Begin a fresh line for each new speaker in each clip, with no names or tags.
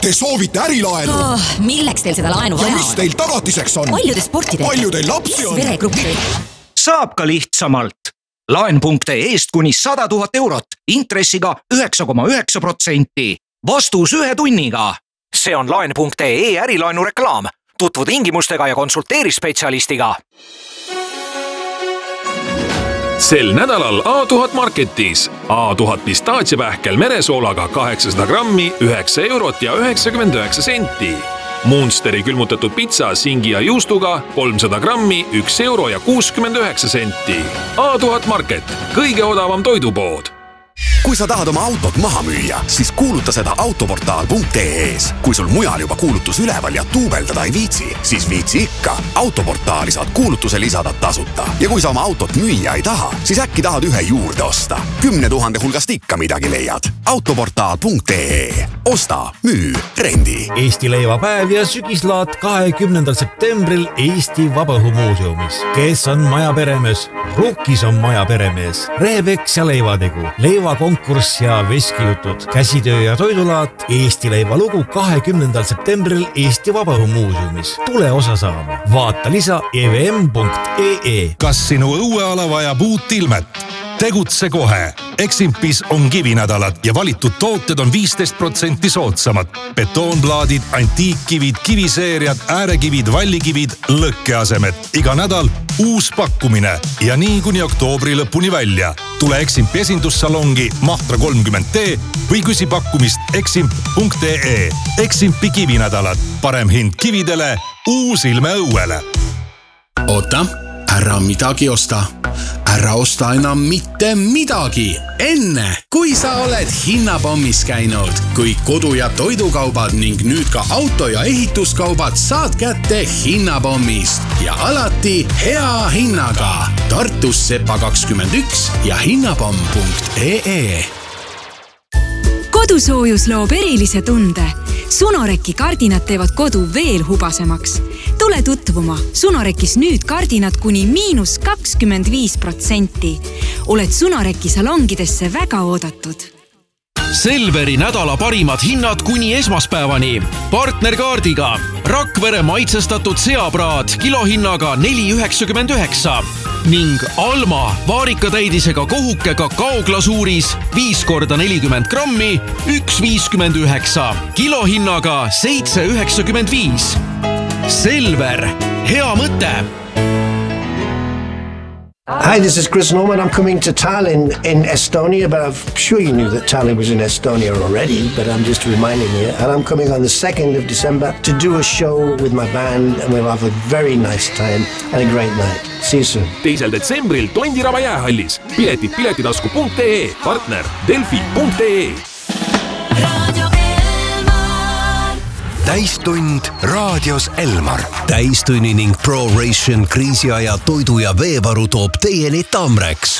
Te soovite ärilaenu?
Milleks teil seda laenu vaja
on? Ja mis teil tagatiseks on?
Paljude sportidega.
Palju teil lapsi on?
Veregruppi.
Saab ka lihtsamalt. Laen.ee-st kuni 100 000 eurot, intressiga 9,9%. Vastus 1 tunniga. See on Laen.ee ärilaenu reklaam. Tutvu tingimustega ja konsulteeri spetsialistiga.
Sel nädalal A1000 Marketis. A1000 pistaatsiapähkel meresoolaga 800 grammi, 9 eurot ja 99 senti. Munsteri külmutatud pitsa singi ja juustuga 300 grammi, 1 euro ja 69 senti. A1000 Market, kõige odavam toidupood.
Kui sa tahad oma autot maha müüa, siis kuuluta seda autoportaal.ee-s. Kui sul mujal juba kuulutus üleval ja tuubeldada ei viitsi, siis viitsi ikka. Autoportaali saad kuulutuse lisada tasuta. Ja kui sa oma autot müüa ei taha, siis äkki tahad ühe juurde osta. 10 000 hulgast ikka midagi leiad. Autoportaal.ee. Osta, müü, rendi.
Eesti leivapäev ja sügislaat 20. septembril Eesti Vabaõhumuuseumis. Kes on maja peremees? Rukkis on maja peremees. Rehepeks ja leivategu. Leivakonkurss ja veskijutud, käsitöö ja toidulaat, Eesti leiva lugu 20. septembril Eesti Vabaõhumuuseumis. Tule osa saama. Vaata lisa evm.ee.
Kas sinu õueala vajab uut ilmet? Tegutse kohe. Eximpis on kivinädalad ja valitud tooted on 15% soodsamad. Betoonplaadid, antiikkivid, kiviseeriad, äärekivid, vallikivid, lõkkeasemed. Iga nädal uus pakkumine ja nii kuni oktoobri lõpuni välja. Tule Eximpi esindussalongi Mahtra 30T või küsi pakkumist eximp.ee. Eximpi kivinädalad. Parem hind kividele, uus ilme õuele.
Oota, ära midagi osta. Ära osta enam mitte midagi. Enne, kui sa oled hinnapommis käinud. Kõik kodu- ja toidukaubad ning nüüd ka auto- ja ehituskaubad saad kätte hinnapommist. Ja alati hea hinnaga. Tartus Sepa 21 ja hinnapomm.ee.
Kodusoojus loob erilise tunde. Sunoreki kardinad teevad kodu veel hubasemaks. Tule tutvuma. Sunorekis nüüd kardinad kuni -25%. Oled Sunoreki salongidesse väga oodatud.
Selveri nädala parimad hinnad kuni esmaspäevani. Partnerkaardiga. Rakvere maitsestatud seapraad kilohinnaga 4,99 ning Alma vaarikatäidisega kohuke kakaoglasuuris 5x40 grammi 1,59 kilohinnaga 7,95. Selver, hea mõte!
Hi, this is Chris Norman. I'm coming to Tallinn in Estonia, but I'm sure you knew that Tallinn was in Estonia already, but I'm just reminding you. And I'm coming on the 2nd of December to do a show with my band, and we'll have a very nice time and a great night. See you soon.
2. detsembril Tondiraba jäähallis. Piletid piletitasku.ee, partner delfi.ee.
Täistund raadios Elmar. Täistunni ning ProRation kriisiaja toidu ja veevaru toob teieni Tamrex.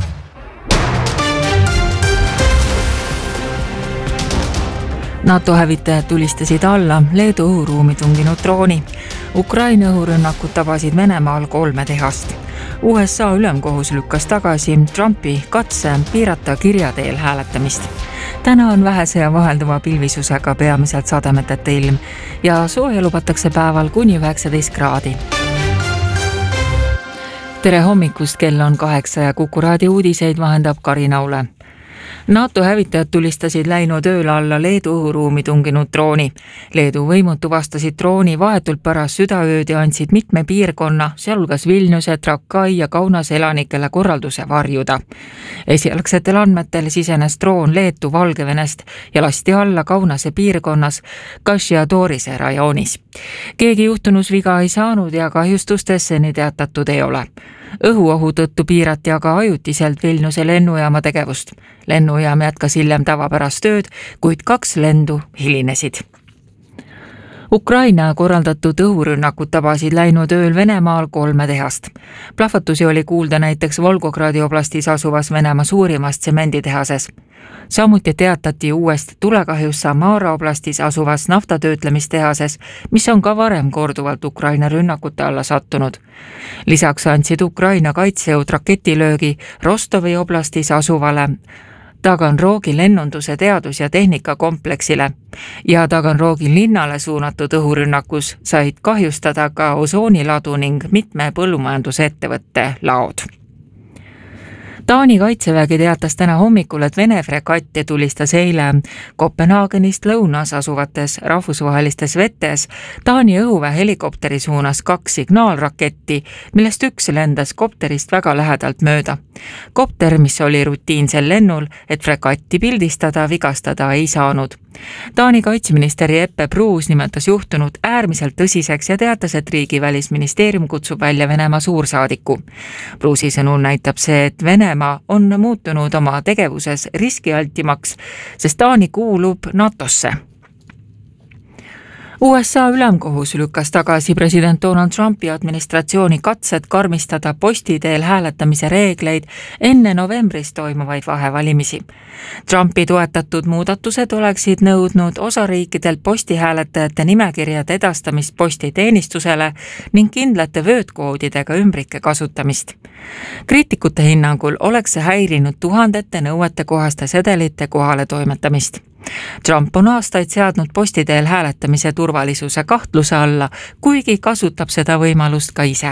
NATO hävitajad tulistasid alla Leedu õhuruumi tunginud drooni. Ukraina õhurünnakud tabasid Venemaal 3 tehast. USA ülemkohus lükkas tagasi Trumpi katse piirata kirjateel hääletamist. Täna on vähese ja vahelduva pilvisusega peamiselt sademeteta ilm ja sooja lubatakse päeval kuni 19 kraadi. Tere hommikust, kell on 8 ja Kuku raadio uudiseid vahendab Karin Aule. NATO hävitajad tulistasid läinud ööl alla Leedu õhuruumi tunginud drooni. Leedu võimud tuvastasid drooni vahetult pärast südaööd ja andsid mitme piirkonna, sealhulgas Vilniuse, Trakai ja Kaunase elanikele korralduse varjuda. Esialgsetel andmetel sisenes droon Leetu Valgevenest ja lasti alla Kaunase piirkonnas Kashia-Torise rajoonis. Keegi juhtunus viga ei saanud ja kahjustustesse nii teatatud ei ole. Õhuohu tõttu piirati aga ajutiselt Vilniuse lennujaama tegevust. Lennujaam jätkas hiljem tavapärast tööd, kuid 2 lendu hilinesid. Ukraina korraldatud õhurünnakud tabasid läinud ööl Venemaal 3 tehast. Plahvatusi oli kuulda näiteks Volgogradi oblastis asuvas Venemaa suurimas tsemenditehases. Samuti teatati uuest tulekahjus Samara oblastis asuvas naftatöötlemistehases, mis on ka varem korduvalt Ukraina rünnakute alla sattunud. Lisaks andsid Ukraina kaitsejõud raketilöögi Rostovi oblastis asuvale Taganrogi lennunduse teadus- ja tehnikakompleksile ja Taganrogi linnale suunatud õhurünnakus said kahjustada ka osooniladu ning mitme põllumajandusettevõtte laod. Taani kaitsevägi teatas täna hommikul, et Vene fregatt tulistas eile Kopenhaagenist lõunas asuvates rahvusvahelistes vetes Taani õhuväe helikopteri suunas 2 signaalraketti, millest üks lendas kopterist väga lähedalt mööda. Kopter, mis oli rutiinsel lennul, et fregatti pildistada, vigastada ei saanud. Taani kaitseminister Jeppe Bruus nimetas juhtunud äärmiselt tõsiseks ja teatas, et riigi välisministeerium kutsub välja Venemaa suursaadiku. Bruusi sõnul näitab see, et Venemaa on muutunud oma tegevuses riskialtimaks, sest Taani kuulub NATOsse. USA ülemkohus lükkas tagasi president Donald Trumpi administratsiooni katsed karmistada posti teel hääletamise reegleid enne novembris toimuvaid vahevalimisi. Trumpi toetatud muudatused oleksid nõudnud osariikidelt postihääletajate nimekirjade edastamist postiteenistusele ning kindlate vöötkoodidega ümbrike kasutamist. Kriitikute hinnangul oleks see häirinud tuhandete nõuetekohaste sedelite kohale toimetamist. Trump on aastaid seadnud postiteel hääletamise turvalisuse kahtluse alla, kuigi kasutab seda võimalust ka ise.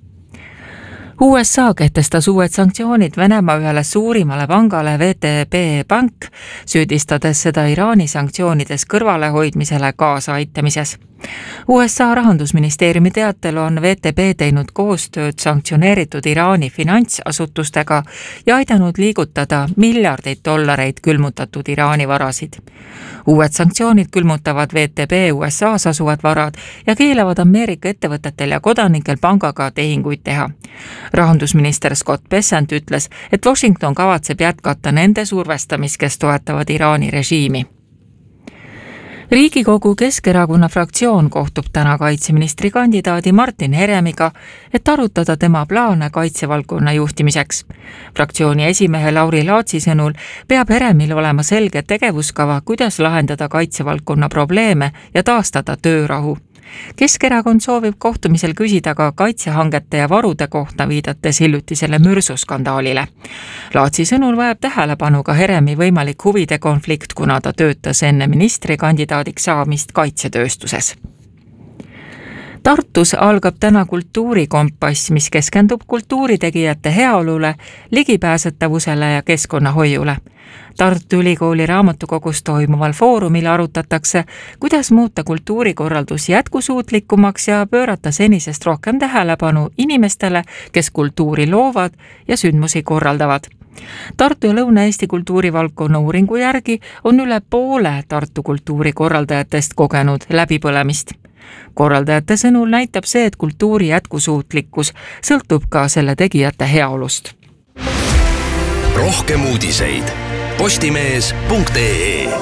USA kehtestas uued sanktsioonid Venemaa ühele suurimale pangale VTB Pank, süüdistades seda Iraani sanktsioonides kõrvalehoidmisele kaasa aitamises. USA rahandusministeeriumi teatel on VTB teinud koostööd sanktsioneeritud Iraani finantsasutustega ja aidanud liigutada miljardeid dollareid külmutatud Iraani varasid. Uued sanktsioonid külmutavad VTB USA's asuvad varad ja keelavad Ameerika ettevõtetel ja kodanikel pangaga tehinguid teha. Rahandusminister Scott Bessent ütles, et Washington kavatseb jätkata nende survestamist, kes toetavad Iraani režiimi. Riigikogu Keskerakonna fraktsioon kohtub täna kaitseministri kandidaadi Martin Heremiga, et arutada tema plaane kaitsevaldkonna juhtimiseks. Fraktsiooni esimehe Lauri Laatsi sõnul peab Heremil olema selge tegevuskava, kuidas lahendada kaitsevaldkonna probleeme ja taastada töörahu. Keskerakond soovib kohtumisel küsida ka kaitsehangete ja varude kohta, viidates hiljutisele mürsuskandaalile. Laatsi sõnul vajab tähelepanu ka Heremi võimalik huvide konflikt, kuna ta töötas enne ministrikandidaadiks saamist kaitsetööstuses. Tartus algab täna kultuurikompass, mis keskendub kultuuritegijate heaolule, ligipääsetavusele ja keskkonnahoiule. Tartu Ülikooli raamatukogus toimuval foorumil arutatakse, kuidas muuta kultuurikorraldus jätkusuutlikumaks ja pöörata senisest rohkem tähelepanu inimestele, kes kultuuri loovad ja sündmusi korraldavad. Tartu ja Lõuna-Eesti kultuurivaldkonna uuringu järgi on üle poole Tartu kultuurikorraldajatest kogenud läbipõlemist. Korraldajate sõnul näitab see, et kultuuri jätkusuutlikkus sõltub ka selle tegijate heaolust.
Rohkem uudiseid postimees.ee.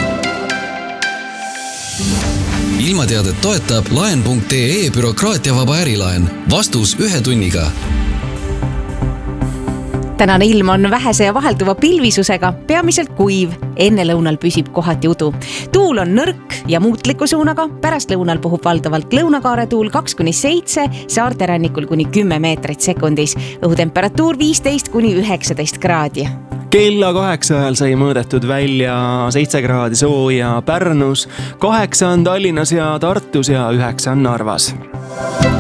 Ilmateadet toetab laen.ee bürokraatiavaba ärilaen. Vastus 1 tunniga.
Tänane ilm on vähese ja vahelduva pilvisusega, peamiselt kuiv, enne lõunal püsib kohati udu. Tuul on nõrk ja muutliku suunaga, pärast lõunal puhub valdavalt lõunakaare tuul 2-7, saarte rannikul kuni 10 meetrit sekundis. Õhutemperatuur 15-19 kraadi.
Kella 8 ajal sai mõõdetud välja 7 kraadi sooja Pärnus, 8 on Tallinnas ja Tartus ja 9 on Narvas.